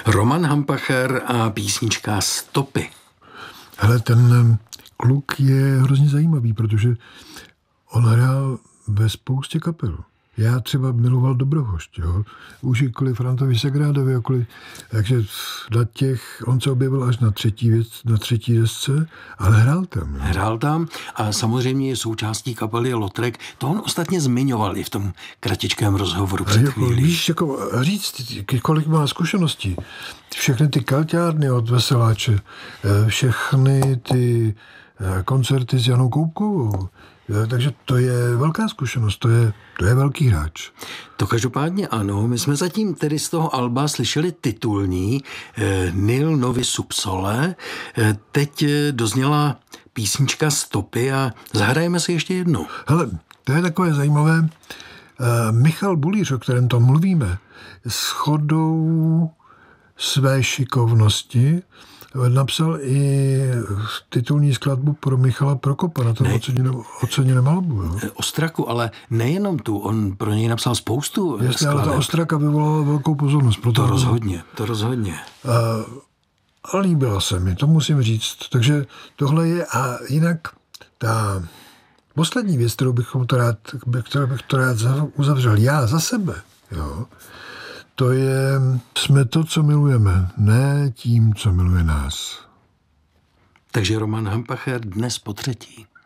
Roman Hampacher a písnička Stopy. Hele, ten kluk je hrozně zajímavý, protože on hrál ve spoustě kapel. Já třeba miloval Dobrohošť, jo. Už i kvůli Frantovi Segrádovi, takže on se objevil až na třetí desce, ale hrál tam. Jo. Hrál tam a samozřejmě je součástí kapely Lotrek. To on ostatně zmiňoval i v tom kratičkém rozhovoru před chvílí. Víš, říct, kolik má zkušeností. Všechny ty kelťárny od Veseláče, všechny ty koncerty s Janou Koupkovou. Takže to je velká zkušenost, to je velký hráč. To každopádně ano, my jsme zatím tedy z toho alba slyšeli titulní Nil novi sub sole, teď dozněla písnička Stopy a zahrajeme si ještě jednou. Hele, to je takové zajímavé. Michal Bulíř, o kterém to mluvíme, shodou své šikovnosti napsal i titulní skladbu pro Michala Prokopa na tom oceněném albu. Jo? Ostraku, ale nejenom tu, on pro něj napsal spoustu skladeb. Ale ta Ostraka vyvolala velkou pozornost. To rozhodně. A líbila se mi, to musím říct. Takže tohle je, a jinak ta poslední věc, kterou bych to rád uzavřel já za sebe, jo, to je, jsme to, co milujeme, ne tím, co miluje nás. Takže Roman Hampacher dnes po třetí.